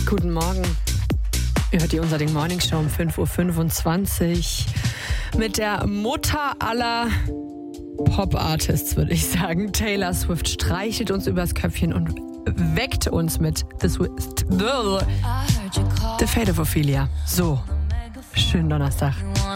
Guten Morgen. Ihr hört die Unser Ding Morning Show um 5.25 Uhr mit der Mutter aller Pop-Artists, würde ich sagen. Taylor Swift streichelt uns übers Köpfchen und weckt uns mit The Fate of Ophelia. So, schönen Donnerstag.